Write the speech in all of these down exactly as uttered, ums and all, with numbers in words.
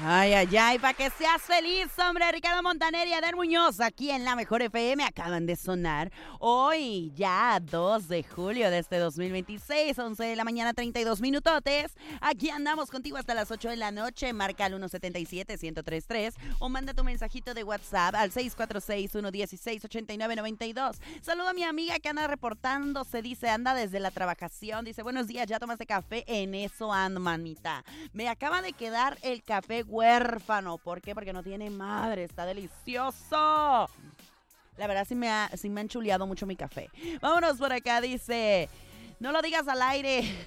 Ay, ay, ay, para que seas feliz, hombre. Ricardo Montaner y Adel Muñoz, aquí en La Mejor F M, acaban de sonar hoy, ya dos de julio de este dos mil veintiséis, once de la mañana, treinta y dos minutotes. Aquí andamos contigo hasta las ocho de la noche. Marca al uno siete siete, uno cero tres tres o manda tu mensajito de WhatsApp al seis cuatro seis, uno uno seis, ocho nueve nueve dos. Saludo a mi amiga que anda reportándose, dice, anda desde la trabajación. Dice, buenos días, ¿ya tomaste café? En eso ando, manita. Me acaba de quedar el café huérfano. ¿Por qué? Porque no tiene madre. Está delicioso. La verdad sí me, ha, sí me han chuleado mucho mi café. Vámonos por acá, dice, no lo digas al aire.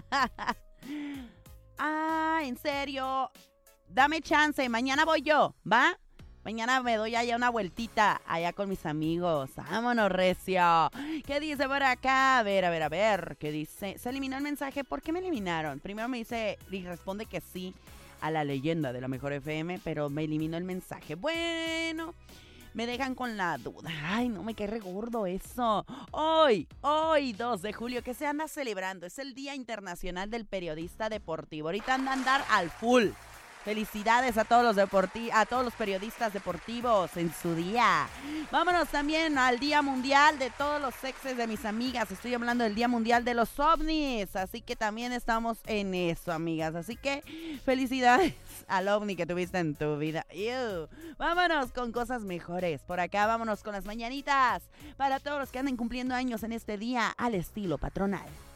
Ah, en serio. Dame chance, mañana voy yo, ¿va? Mañana me doy allá una vueltita, allá con mis amigos. Vámonos, recio. ¿Qué dice por acá? A ver, a ver, a ver. ¿Qué dice? Se eliminó el mensaje. ¿Por qué me eliminaron? Primero me dice y responde que sí a la leyenda de La Mejor F M, pero me eliminó el mensaje. Bueno, me dejan con la duda. Ay, no, me cae re gordo eso. Hoy, hoy, dos de julio, ¿qué se anda celebrando? Es el Día Internacional del Periodista Deportivo. Ahorita anda a andar al full. Felicidades a todos los deporti- a todos los periodistas deportivos en su día. Vámonos también al Día Mundial de todos los exes de mis amigas. Estoy hablando del Día Mundial de los ovnis. Así que también estamos en eso, amigas. Así que felicidades al ovni que tuviste en tu vida. Ew. Vámonos con cosas mejores. Por acá vámonos con las mañanitas para todos los que anden cumpliendo años en este día al estilo patronal.